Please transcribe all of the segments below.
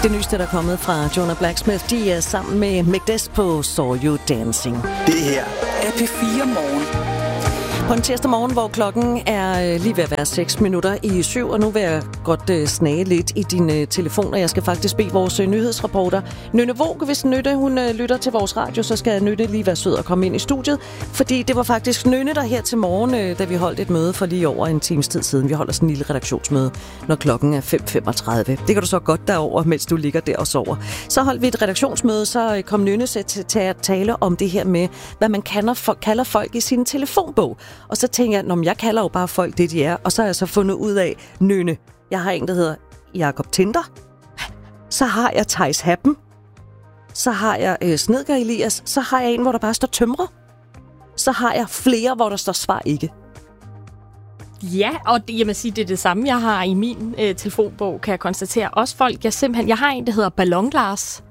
Det nyeste, der er kommet fra Jonah Blacksmith, de er sammen med Mcdess på Saw You Dancing. Det her er P4 Morgen. På en tirsdag morgen, hvor klokken er lige ved at være 6:07, og nu vil jeg godt snage lidt i dine telefoner. Jeg skal faktisk bede vores nyhedsreporter Nynne Våg, hvis Nynne hun lytter til vores radio, så skal Nynne lige være sød og komme ind i studiet. Fordi det var faktisk Nynne, der her til morgen, da vi holdt et møde for lige over en times tid siden. Vi holder sådan en lille redaktionsmøde, når klokken er 5:35. Det kan du så godt derover, mens du ligger der og sover. Så holdt vi et redaktionsmøde, så kom Nynne til at tale om det her med, hvad man kalder folk i sin telefonbog. Og så tænker jeg kalder jo bare folk det, de er. Og så har jeg så fundet ud af, Nynne, jeg har en, der hedder Jakob Tinder. Så har jeg Theis Happen. Så har jeg Snedker Elias. Så har jeg en, hvor der bare står tømrer. Så har jeg flere, hvor der står svar ikke. Ja, og jeg må sige, det er det samme, jeg har i min telefonbog, kan jeg konstatere. Også folk, jeg har en, der hedder Ballonglas.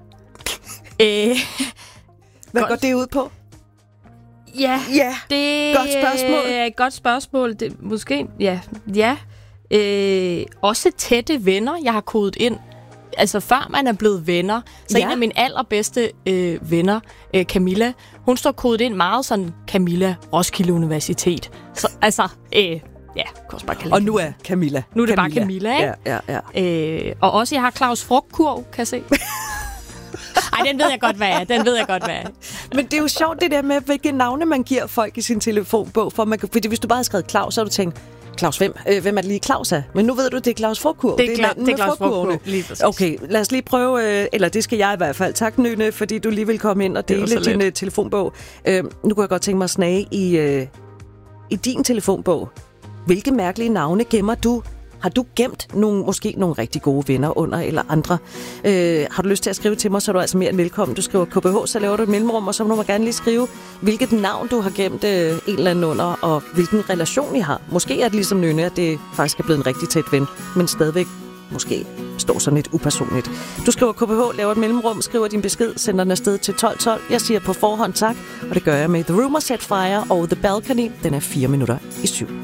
Hvad går det ud på? Ja, det godt spørgsmål. Godt spørgsmål. Det, måske, ja. Også tætte venner, jeg har kodet ind. Altså før man er blevet venner, så en af mine allerbedste venner, Camilla, hun står kodet ind meget sådan, Camilla, Roskilde Universitet. Så altså, kan også bare kalde. Og nu er Camilla. Nu er det bare Camilla, ikke? Ja. Og også, jeg har Claus Frugtkurv, kan jeg se. Ej, den ved jeg godt, hvad er. Men det er jo sjovt, det der med, hvilke navne man giver folk i sin telefonbog. Fordi hvis du bare har skrevet Claus, så har du tænkt, Claus, hvem er det lige Claus af? Men nu ved du, det er Claus Frugtkurv. Det er Claus Frugtkurv, lige præcis. Okay, lad os lige prøve, eller det skal jeg i hvert fald. Tak, Nynne, fordi du lige vil komme ind og dele din telefonbog. Nu kunne jeg godt tænke mig at snage i din telefonbog. Hvilke mærkelige navne gemmer du? Har du gemt måske nogle rigtig gode venner under eller andre? Har du lyst til at skrive til mig, så er du altså mere end velkommen. Du skriver KBH, så laver du et mellemrum, og så må du gerne lige skrive, hvilket navn du har gemt en eller anden under, og hvilken relation I har. Måske er det ligesom Nynne, at det faktisk er blevet en rigtig tæt ven, men stadigvæk måske står sådan lidt upersonligt. Du skriver KBH, laver et mellemrum, skriver din besked, sender den afsted til 1212. Jeg siger på forhånd tak, og det gør jeg med The Rumor Set Fire og The Balcony. Den er 4:07.